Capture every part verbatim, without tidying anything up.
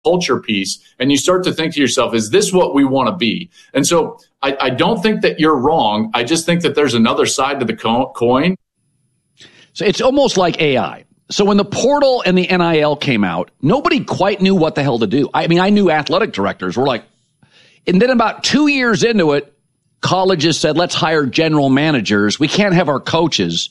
culture piece, and you start to think to yourself, is this what we want to be? And so I, I don't think that you're wrong. I just think that there's another side to the co- coin. So it's almost like A I. So when the portal and the N I L came out, nobody quite knew what the hell to do. I mean, I knew athletic directors were like, and then about two years into it, colleges said, let's hire general managers. We can't have our coaches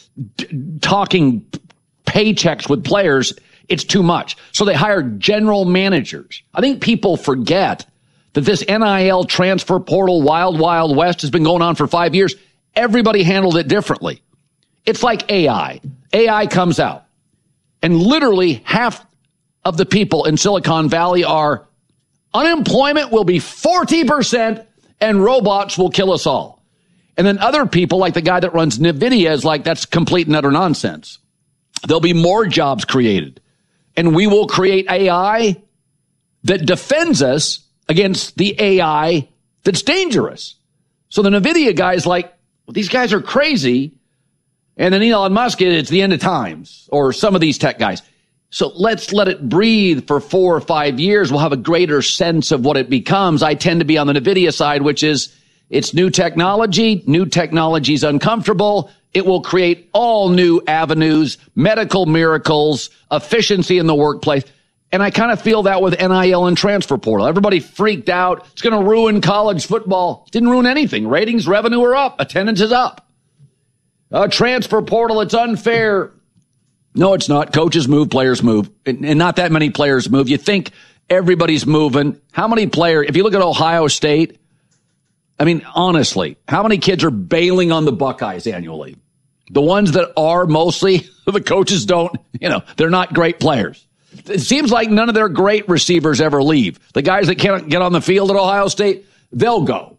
d- talking paychecks with players. It's too much. So they hired general managers. I think people forget that this N I L transfer portal wild, wild west has been going on for five years. Everybody handled it differently. It's like A I. A I comes out, and literally half of the people in Silicon Valley are unemployment will be forty percent and robots will kill us all. And then other people, like the guy that runs NVIDIA, is like, that's complete and utter nonsense. There'll be more jobs created, and we will create A I that defends us against the A I that's dangerous. So the NVIDIA guy's like, well, these guys are crazy. And then Elon Musk, it's the end of times, or some of these tech guys. So let's let it breathe for four or five years. We'll have a greater sense of what it becomes. I tend to be on the NVIDIA side, which is it's new technology. New technology is uncomfortable. It will create all new avenues, medical miracles, efficiency in the workplace. And I kind of feel that with N I L and transfer portal. Everybody freaked out. It's going to ruin college football. Didn't ruin anything. Ratings, revenue are up. Attendance is up. Uh, transfer portal, it's unfair. No, it's not. Coaches move, players move, and, and not that many players move. You think everybody's moving. How many players, if you look at Ohio State, I mean, honestly, how many kids are bailing on the Buckeyes annually? The ones that are mostly, the coaches don't, you know, they're not great players. It seems like none of their great receivers ever leave. The guys that can't get on the field at Ohio State, they'll go.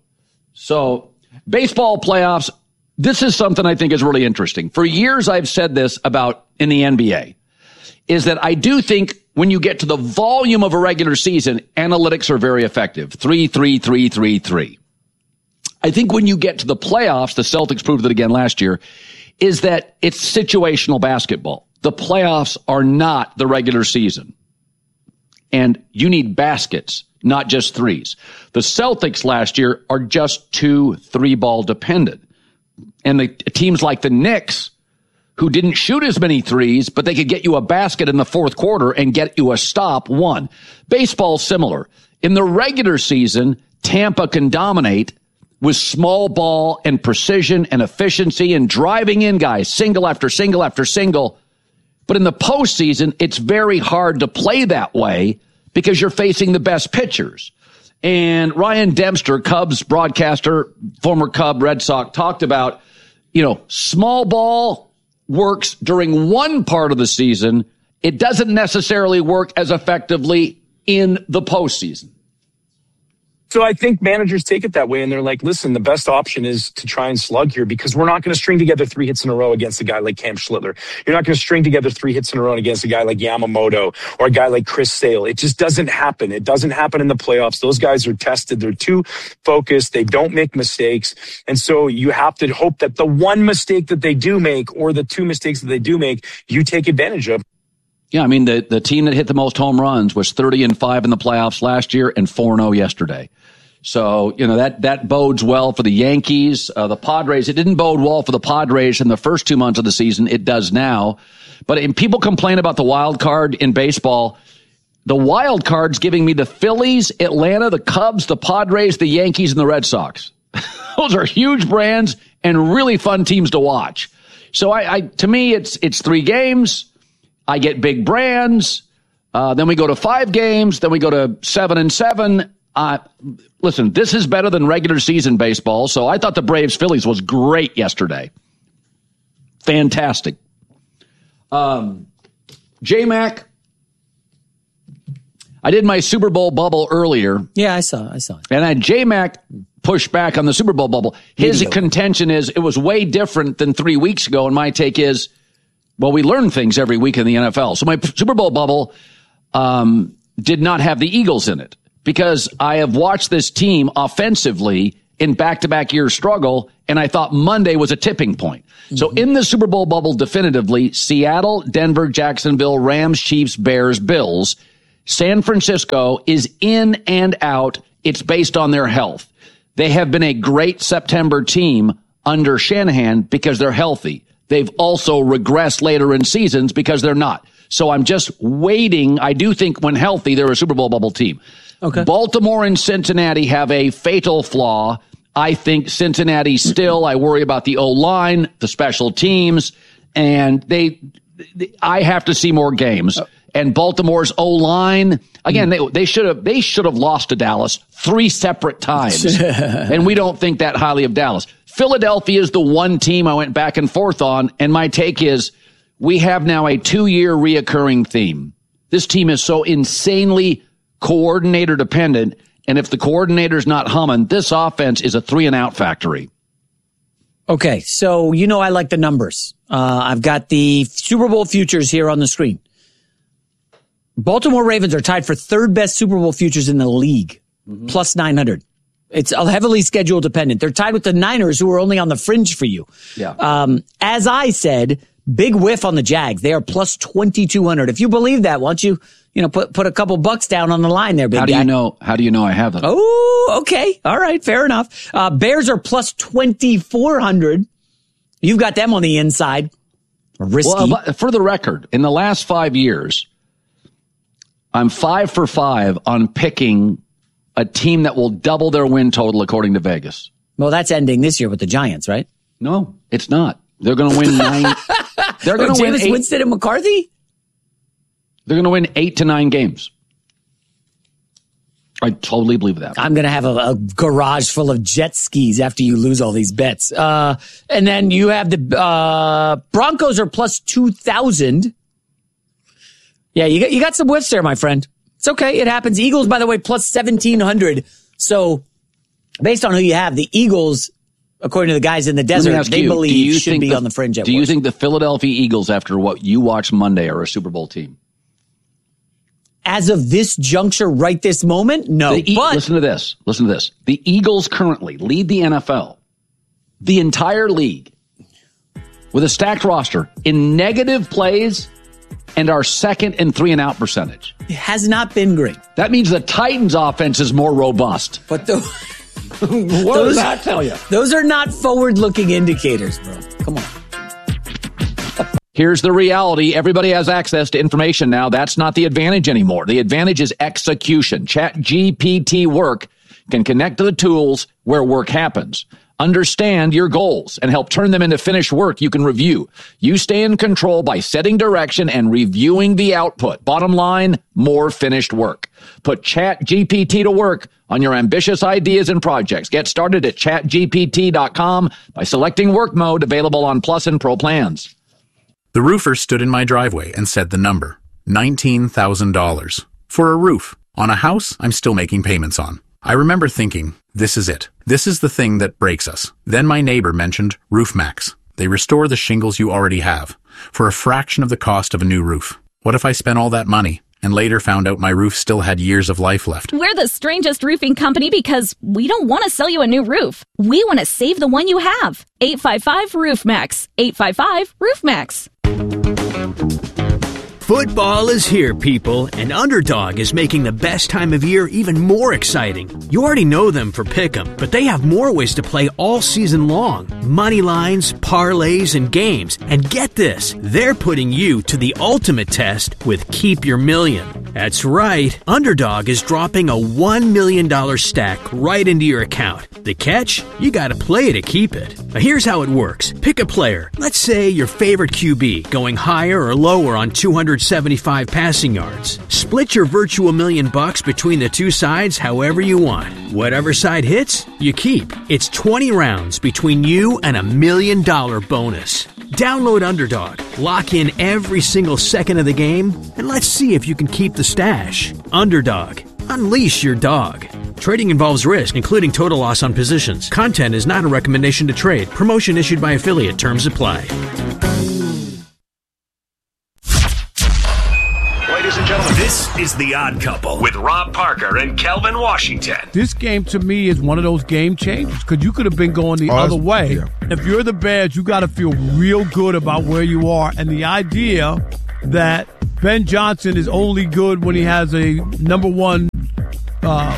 So baseball playoffs, this is something I think is really interesting. For years, I've said this about in the N B A, is that I do think when you get to the volume of a regular season, analytics are very effective. Three, three, three, three, three. I think when you get to the playoffs, the Celtics proved it again last year, is that it's situational basketball. The playoffs are not the regular season. And you need baskets, not just threes. The Celtics last year are just two three-ball dependent. And the teams like the Knicks, who didn't shoot as many threes, but they could get you a basket in the fourth quarter and get you a stop, won. Baseball's similar. In the regular season, Tampa can dominate with small ball and precision and efficiency and driving in guys, single after single after single. But in the postseason, it's very hard to play that way because you're facing the best pitchers. And Ryan Dempster, Cubs broadcaster, former Cub Red Sox, talked about, you know, small ball works during one part of the season. It doesn't necessarily work as effectively in the postseason. So I think managers take it that way, and they're like, listen, the best option is to try and slug here because we're not going to string together three hits in a row against a guy like Cam Schlittler. You're not going to string together three hits in a row against a guy like Yamamoto or a guy like Chris Sale. It just doesn't happen. It doesn't happen in the playoffs. Those guys are tested. They're too focused. They don't make mistakes. And so you have to hope that the one mistake that they do make or the two mistakes that they do make, you take advantage of. Yeah, I mean, the, the team that hit the most home runs was thirty and five in the playoffs last year and four and oh yesterday. So, you know, that, that bodes well for the Yankees, uh, the Padres. It didn't bode well for the Padres in the first two months of the season. It does now. But and people complain about the wild card in baseball. The wild card's giving me the Phillies, Atlanta, the Cubs, the Padres, the Yankees, and the Red Sox. Those are huge brands and really fun teams to watch. So I, I to me, it's, it's three games. I get big brands. Uh, then we go to five games. Then we go to seven and seven. Uh, listen, this is better than regular season baseball. So I thought the Braves Phillies was great yesterday. Fantastic. Um, J-Mac, I did my Super Bowl bubble earlier. Yeah, I saw I saw it. And I J-Mac pushed back on the Super Bowl bubble. His Maybe contention is it was way different than three weeks ago. And my take is, well, we learn things every week in the N F L. So my Super Bowl bubble um, did not have the Eagles in it. Because I have watched this team offensively in back-to-back years struggle, and I thought Monday was a tipping point. Mm-hmm. So in the Super Bowl bubble, definitively, Seattle, Denver, Jacksonville, Rams, Chiefs, Bears, Bills. San Francisco is in and out. It's based on their health. They have been a great September team under Shanahan because they're healthy. They've also regressed later in seasons because they're not. So I'm just waiting. I do think when healthy, they're a Super Bowl bubble team. Okay. Baltimore and Cincinnati have a fatal flaw. I think Cincinnati still, I worry about the O-line, the special teams, and they, I have to see more games. And Baltimore's O-line, again, they they should have they should have lost to Dallas three separate times. And we don't think that highly of Dallas. Philadelphia is the one team I went back and forth on, and my take is we have now a two-year reoccurring theme. This team is so insanely coordinator dependent, and if the coordinator's not humming, this offense is a three-and-out factory. Okay, so you know I like the numbers. Uh, I've got the Super Bowl futures here on the screen. Baltimore Ravens are tied for third best Super Bowl futures in the league, mm-hmm. plus nine hundred. It's heavily schedule dependent. They're tied with the Niners, who are only on the fringe for you. Yeah. Um, as I said, big whiff on the Jags. They are plus twenty-two hundred. If you believe that, why don't you, you know, put put a couple bucks down on the line there, big How do guy. you know? How do you know I have them? Oh, okay. All right. Fair enough. Uh, Bears are plus twenty-four hundred. You've got them on the inside. Risky. Well, for the record, in the last five years, I'm five for five on picking a team that will double their win total according to Vegas. Well, that's ending this year with the Giants, right? No, it's not. They're going to win nine. They're going to win Jameis eight. Winston and McCarthy? They're going to win eight to nine games. I totally believe that. I'm going to have a, a garage full of jet skis after you lose all these bets. Uh, and then you have the uh, Broncos are plus two thousand. Yeah, you got, you got some whiffs there, my friend. It's okay. It happens. Eagles, by the way, plus seventeen hundred. So based on who you have, the Eagles, according to the guys in the desert, they you, believe you should be the, on the fringe at Do worst. you think the Philadelphia Eagles, after what you watched Monday, are a Super Bowl team? As of this juncture, right this moment, no. The, but listen to this. Listen to this. The Eagles currently lead the N F L, the entire league, with a stacked roster in negative plays and our second and three and out percentage. it has not been great. That means the Titans' offense is more robust. But the, What those, does that tell you? Those are not forward-looking indicators, bro. Come on. Here's the reality. Everybody has access to information now. That's not the advantage anymore. The advantage is execution. ChatGPT Work can connect to the tools where work happens. Understand your goals and help turn them into finished work you can review. You stay in control by setting direction and reviewing the output. Bottom line, more finished work. Put ChatGPT to work on your ambitious ideas and projects. Get started at chat G P T dot com by selecting work mode, available on Plus and Pro plans. The roofer stood in my driveway and said the number, nineteen thousand dollars. For a roof on a house I'm still making payments on. I remember thinking, this is it. This is the thing that breaks us. Then my neighbor mentioned RoofMax. They restore the shingles you already have for a fraction of the cost of a new roof. What if I spent all that money and later found out my roof still had years of life left? We're the strangest roofing company because we don't want to sell you a new roof. We want to save the one you have. eight five five RoofMax. eight five five RoofMax. Football is here, people, and Underdog is making the best time of year even more exciting. You already know them for Pick'em, but they have more ways to play all season long. Money lines, parlays, and games. And get this, they're putting you to the ultimate test with Keep Your Million. That's right, Underdog is dropping a one million dollars stack right into your account. The catch? You gotta play to keep it. Now here's how it works. Pick a player. Let's say your favorite Q B, going higher or lower on two hundred seventy-five passing yards. Split your virtual million bucks between the two sides however you want. Whatever side hits, you keep. It's twenty rounds between you and a million dollar bonus. Download Underdog, lock in every single second of the game, and let's see if you can keep the stash. Underdog. Unleash your dog. Trading involves risk, including total loss on positions. Content is not a recommendation to trade. Promotion issued by affiliate. Terms apply. Ladies and gentlemen, this is The Odd Couple with Rob Parker and Kelvin Washington. This game to me is one of those game changers because you could have been going the oh, other way. Yeah. If you're the Bears, you got to feel real good about where you are and the idea that Ben Johnson is only good when he has a number one uh,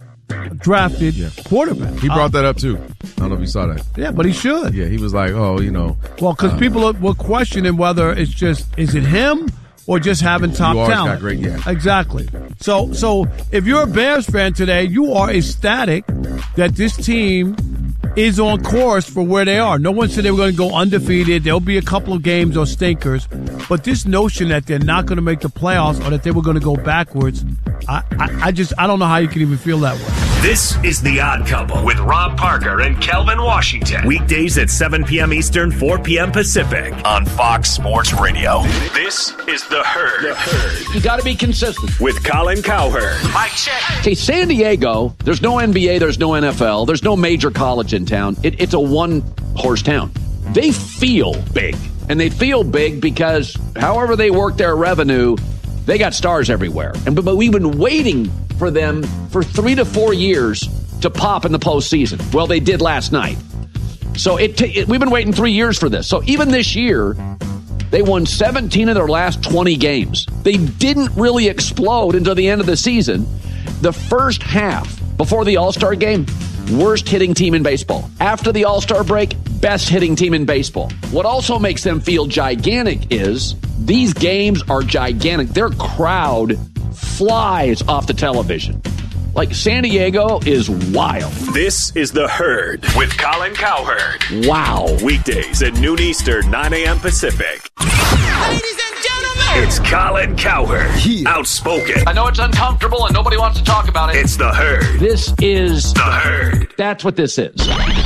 drafted Yeah. quarterback. He brought that up, too. I don't know if you saw that. Yeah, but he should. Yeah, he was like, oh, you know. Well, because uh, people are, were questioning whether it's just, is it him or just having top You always talent? got great, yeah. Exactly. So, so if you're a Bears fan today, you are ecstatic that this team is on course for where they are. No one said they were going to go undefeated. There'll be a couple of games or stinkers. But this notion that they're not going to make the playoffs or that they were going to go backwards, I, I, I just, I don't know how you can even feel that way. This is The Odd Couple with Rob Parker and Kelvin Washington. Weekdays at seven p.m. Eastern, four p.m. Pacific on Fox Sports Radio. This is The Herd. The Herd. You got to be consistent. With Colin Cowherd. Mike check. Okay, San Diego, there's no N B A, there's no N F L, there's no major college in town. It, it's a one-horse town. They feel big, and they feel big because however they work their revenue, they got stars everywhere. And but, but we've been waiting for them for three to four years to pop in the postseason. Well, they did last night. So it, t- it we've been waiting three years for this. So even this year, they won seventeen of their last twenty games. They didn't really explode until the end of the season. The first half, before the All-Star game, worst hitting team in baseball. After the All-Star break, best hitting team in baseball. What also makes them feel gigantic is these games are gigantic. Their crowd flies off the television. Like, San Diego is wild. This is The Herd with Colin Cowherd. Wow. Weekdays at noon Eastern, nine a.m. Pacific. Ladies and gentlemen, It's Colin Cowherd. Yeah. Outspoken. I know it's uncomfortable and nobody wants to talk about it. It's The Herd. This is... The Herd. That's what this is.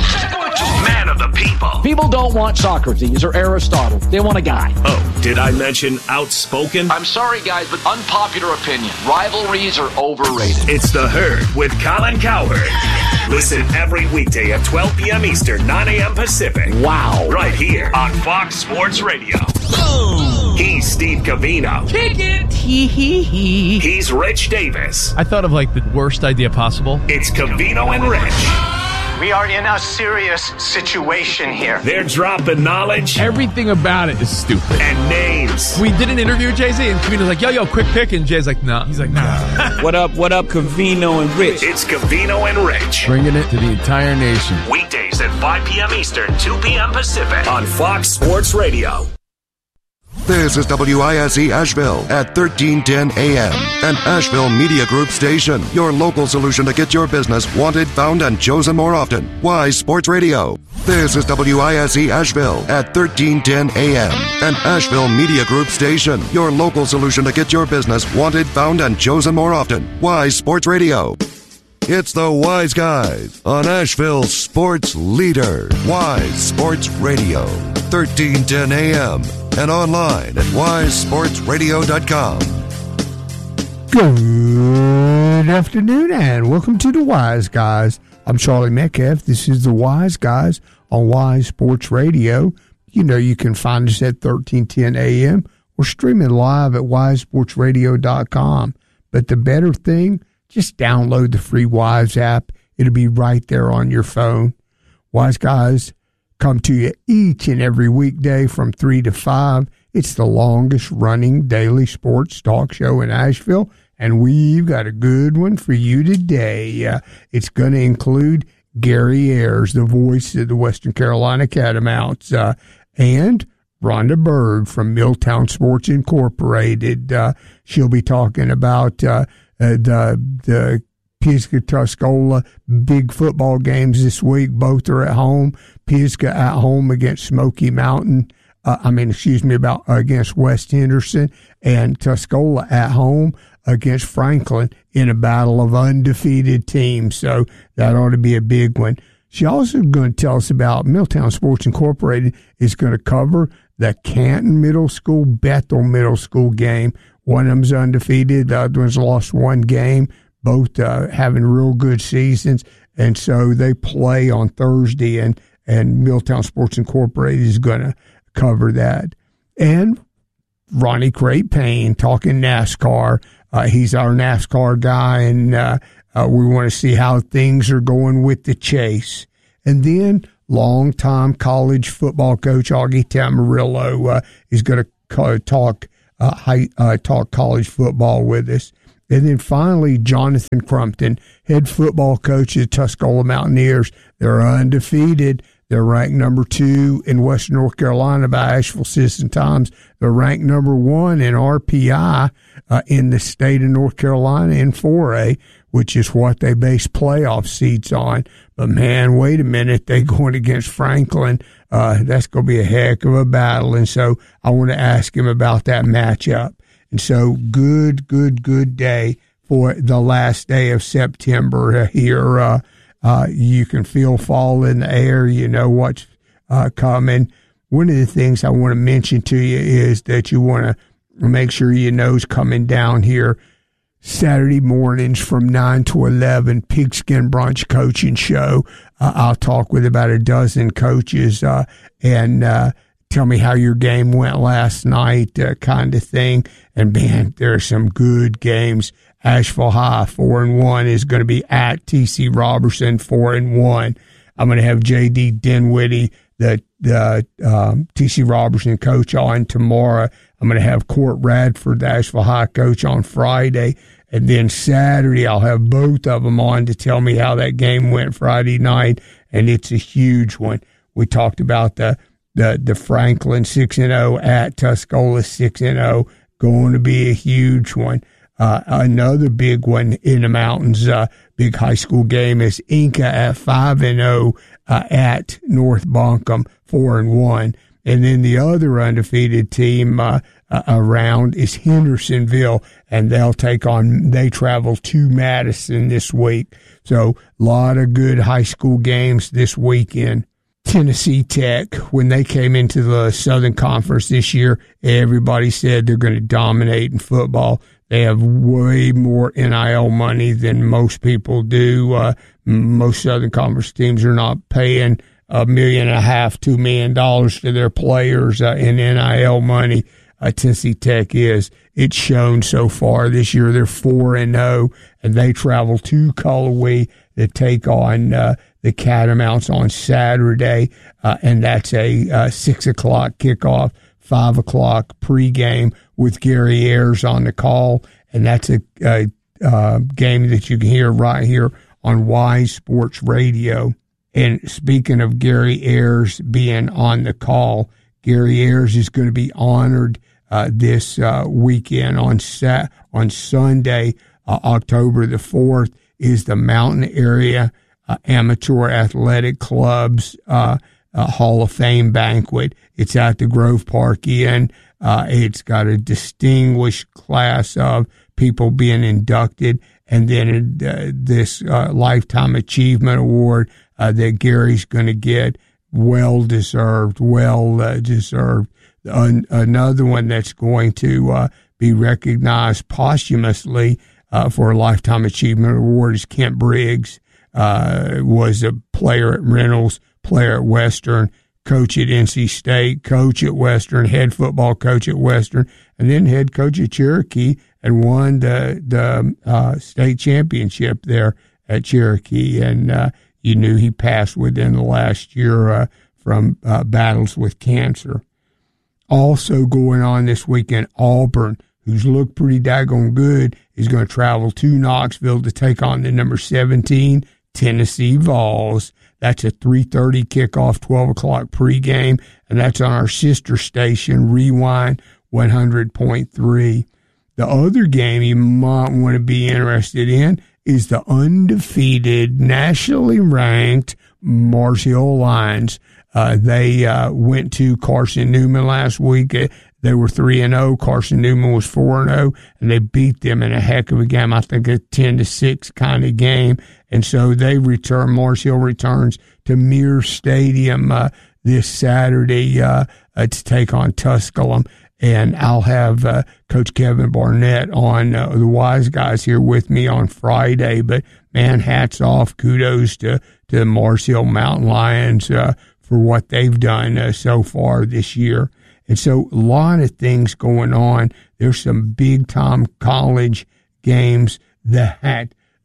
Man of the people. People don't want Socrates or Aristotle. They want a guy. Oh, did I mention outspoken? I'm sorry, guys, but unpopular opinion. Rivalries are overrated. It's The Herd with Colin Cowherd. Listen every weekday at twelve p.m. Eastern, nine a.m. Pacific. Wow. Right here on Fox Sports Radio. He's Steve Covino. kick it. Hee hee hee. He's Rich Davis. I thought of like the worst idea possible. It's Covino and Rich. We are in a serious situation here. They're dropping knowledge Everything about it is stupid. and names. We did an interview with Jay-Z, and Covino's like, yo, yo, quick pick. And Jay's like, nah. He's like, nah. What up, what up, Covino and Rich? It's Covino and Rich. Bringing it to the entire nation. Weekdays at five p.m. Eastern, two p.m. Pacific on Fox Sports Radio. This is W I S E Asheville at thirteen ten A M, an Asheville Media Group station. Your local solution to get your business wanted, found, and chosen more often. Wise Sports Radio. This is W I S E Asheville at thirteen ten A M, an Asheville Media Group station. Your local solution to get your business wanted, found, and chosen more often. Wise Sports Radio. It's the Wise Guys on Asheville's sports leader, Wise Sports Radio, thirteen ten A M, and online at wise sports radio dot com. Good afternoon and welcome to the Wise Guys. I'm Charlie Metcalf. This is the Wise Guys on Wise Sports Radio. You know you can find us at thirteen ten A M. We're streaming live at wise sports radio dot com. But the better thing, just download the free Wise app. It'll be right there on your phone. Wise Guys come to you each and every weekday from three to five. It's the longest running daily sports talk show in Asheville, and we've got a good one for you today. Uh, it's going to include Gary Ayers, the voice of the Western Carolina Catamounts, uh, and Rhonda Berg from Milltown Sports Incorporated. Uh, she'll be talking about uh, uh, the the Pisgah Tuscola big football games this week. Both are at home. Pisgah at home against Smoky Mountain. Uh, I mean, excuse me, about uh, against West Henderson, and Tuscola at home against Franklin in a battle of undefeated teams. So that ought to be a big one. She also going to tell us about Milltown Sports Incorporated is going to cover the Canton Middle School, Bethel Middle School game. One of them's undefeated. The other one's lost one game. Both uh, having real good seasons. And so they play on Thursday, and, and Milltown Sports Incorporated is going to cover that. And Ronnie Crate Payne talking NASCAR. Uh, he's our NASCAR guy, and uh, uh, we want to see how things are going with the chase. And then longtime college football coach Augie Tamarillo uh, is going to co- talk uh, high, uh, talk college football with us. And then finally, Jonathan Crumpton, head football coach at Tuscola Mountaineers. They're undefeated. They're ranked number two in Western North Carolina by Asheville Citizen-Times. They're ranked number one in R P I uh, in the state of North Carolina in four A, which is what they base playoff seats on. But, man, wait a minute. They're going against Franklin. Uh, that's going to be a heck of a battle. And so I want to ask him about that matchup. And so good, good, good day for the last day of September here. Uh, uh, you can feel fall in the air. You know what's uh, coming. One of the things I want to mention to you is that you want to make sure you know is coming down here Saturday mornings from nine to eleven, Pigskin Brunch Coaching Show. Uh, I'll talk with about a dozen coaches uh, and uh, tell me how your game went last night, uh, kind of thing. And, man, there are some good games. Asheville High, four and one, is going to be at T C Robertson, four and one. I'm going to have J D Dinwiddie, the, the um, T C Robertson coach, on tomorrow. I'm going to have Court Radford, the Asheville High coach, on Friday. And then Saturday, I'll have both of them on to tell me how that game went Friday night. And it's a huge one. We talked about the the, the Franklin six and oh at Tuscola six and oh, going to be a huge one. Uh, another big one in the mountains, uh, big high school game is Inca at five and oh uh, at North Buncombe, four and one. And then the other undefeated team uh, uh, around is Hendersonville, and they'll take on, they travel to Madison this week. So a lot of good high school games this weekend. Tennessee Tech, when they came into the Southern Conference this year, everybody said they're going to dominate in football. They have way more N I L money than most people do. Uh, most Southern Conference teams are not paying a million and a half, two million dollars to their players uh, in N I L money. Uh, Tennessee Tech is. It's shown so far this year. They're four and oh, and they travel to Cullowhee to take on uh, the Catamounts on Saturday, uh, and that's a uh, six o'clock kickoff, five o'clock pregame with Gary Ayers on the call, and that's a, a, a game that you can hear right here on Wise Sports Radio. And speaking of Gary Ayers being on the call, Gary Ayers is going to be honored uh, this uh, weekend on Sat on Sunday, uh, October the fourth, is the Mountain Area uh, Amateur Athletic Club's uh, uh, Hall of Fame banquet. It's at the Grove Park Inn. Uh, it's got a distinguished class of people being inducted, and then uh, this uh, Lifetime Achievement Award uh, that Gary's going to get. Well deserved, well uh, deserved. An- another one that's going to uh, be recognized posthumously uh, for a Lifetime Achievement Award is Kent Briggs. Uh, was a player at Reynolds, player at Western, coach at N C State, coach at Western, head football coach at Western, and then head coach at Cherokee, and won the the uh, state championship there at Cherokee. And uh, you knew he passed within the last year uh, from uh, battles with cancer. Also going on this weekend, Auburn, who's looked pretty daggone good, is going to travel to Knoxville to take on the number seventeen Tennessee Vols. That's a three thirty kickoff, twelve o'clock pregame, and that's on our sister station, Rewind one hundred point three. The other game you might want to be interested in is the undefeated, nationally ranked Marshall Lions. Uh, they uh, went to Carson Newman last week. They were three and oh. Carson Newman was four and oh, and they beat them in a heck of a game. I think a ten to six kind of game. And so they return. Marshall returns to Mears Stadium uh, this Saturday uh, uh, to take on Tusculum. And I'll have uh, Coach Kevin Barnett on uh, the Wise Guys here with me on Friday. But, man, hats off, kudos to, to the Marshall Mountain Lions uh, for what they've done uh, so far this year. And so a lot of things going on. There's some big-time college games that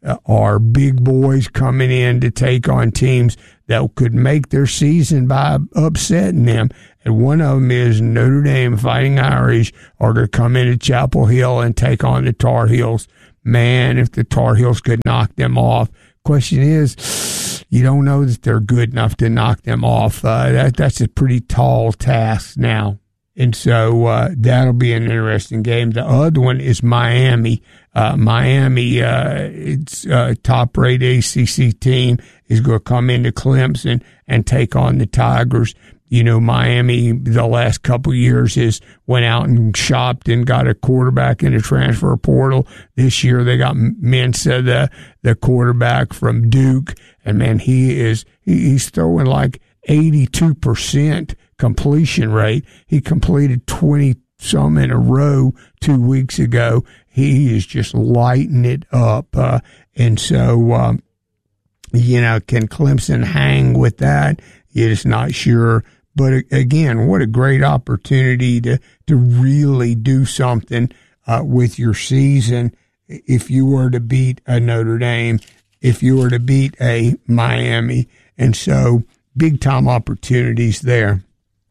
uh, are big boys coming in to take on teams that could make their season by upsetting them. And one of them is Notre Dame Fighting Irish are going to come into Chapel Hill and take on the Tar Heels. Man, if the Tar Heels could knock them off. Question is, you don't know that they're good enough to knock them off. Uh, that, that's a pretty tall task now. And so uh, that'll be an interesting game. The other one is Miami. Uh, Miami, uh, it's a top-rate A C C team, is going to come into Clemson and take on the Tigers. You know, Miami, the last couple of years, has went out and shopped and got a quarterback in the transfer portal. This year, they got Mensa, the the quarterback from Duke, and man, he is he, he's throwing like eighty-two percent completion rate. He completed twenty some in a row two weeks ago. He is just lighting it up, uh, and so um, you know, can Clemson hang with that? You're just not sure. But again, what a great opportunity to, to really do something uh, with your season if you were to beat a Notre Dame, if you were to beat a Miami. And so big time opportunities there.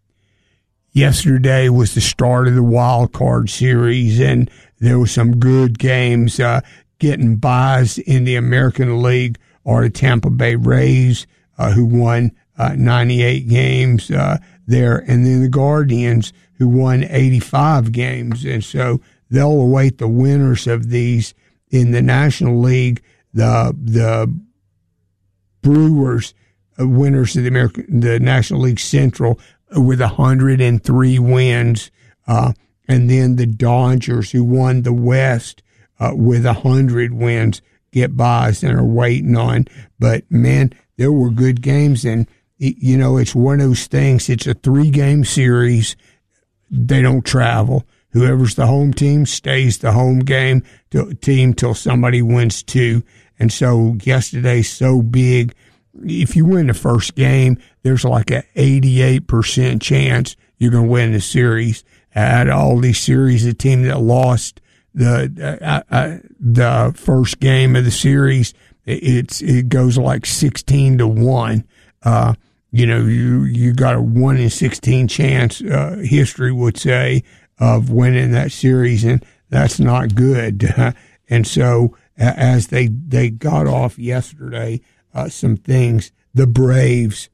Yesterday was the start of the wild card series, and there were some good games. Uh, getting buys in the American League are the Tampa Bay Rays, uh, who won Uh, ninety-eight games uh, there, and then the Guardians, who won eighty-five games. And so they'll await the winners of these. In the National League, the the Brewers, uh, winners of the American, the National League Central, uh, with one hundred three wins, uh, and then the Dodgers, who won the West uh, with one hundred wins, get buys and are waiting on. But man, there were good games, and you know, it's one of those things. It's a three-game series. They don't travel. Whoever's the home team stays the home game to, team till somebody wins two. And so yesterday's so big. If you win the first game, there's like an eighty-eight percent chance you're going to win the series. Out of all these series, the team that lost the uh, uh, the first game of the series, it's it goes like sixteen to one. Uh, you know, you, you got a one in sixteen chance, uh, history would say, of winning that series, and that's not good. And so as they, they got off yesterday, uh, some things, the Braves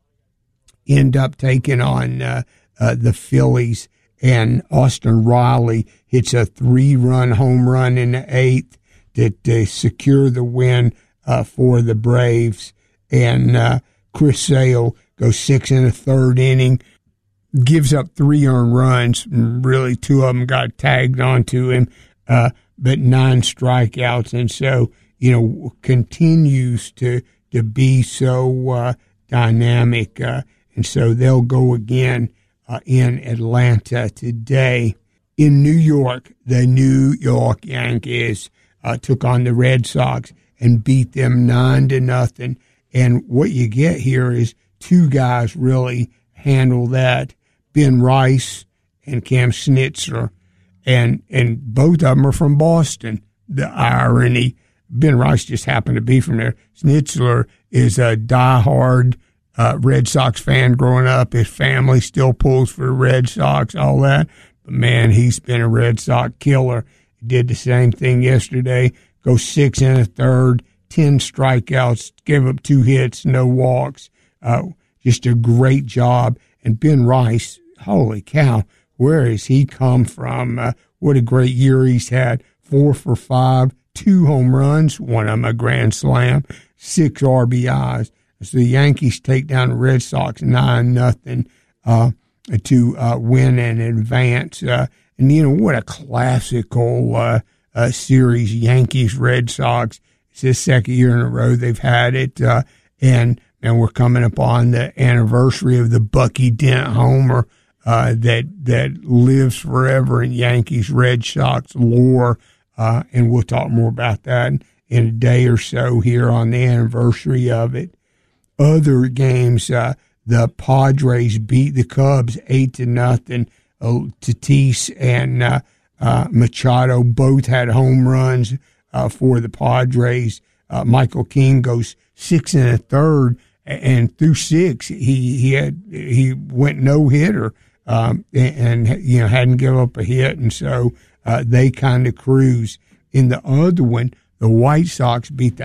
end up taking on, uh, uh, the Phillies, and Austin Riley hits a three-run home run in the eighth to, to secure the win, uh, for the Braves. And, uh, Chris Sale goes six in the third inning, gives up three earned runs. Really, two of them got tagged onto him, uh, but nine strikeouts. And so, you know, continues to, to be so uh, dynamic. Uh, and so they'll go again uh, in Atlanta today. In New York, the New York Yankees uh, took on the Red Sox and beat them nine to nothing. And what you get here is two guys really handle that, Ben Rice and Cam Schnitzler, and and both of them are from Boston. The irony, Ben Rice just happened to be from there. Schnitzler is a diehard uh, Red Sox fan growing up. His family still pulls for the Red Sox, all that. But, man, he's been a Red Sox killer. He did the same thing yesterday, go six in a third, ten strikeouts, gave up two hits, no walks. Uh, just a great job. And Ben Rice, holy cow, where has he come from? Uh, what a great year he's had. Four for five, two home runs, one of them a grand slam, six R B Is. So the Yankees take down the Red Sox nine nothing uh, to uh, win and advance. Uh, and, you know, what a classical uh, uh, series, Yankees-Red Sox. It's the second year in a row they've had it, uh, and and we're coming up on the anniversary of the Bucky Dent homer uh, that that lives forever in Yankees Red Sox lore, uh, and we'll talk more about that in a day or so here on the anniversary of it. Other games, uh, the Padres beat the Cubs eight to nothing. Uh, Tatis and uh, uh, Machado both had home runs. Uh, for the Padres. uh, Michael King goes six and a third, and through six, he he had he went no hitter, um, and, and you know hadn't given up a hit, and so uh, they kind of cruise. In the other one, the White Sox beat the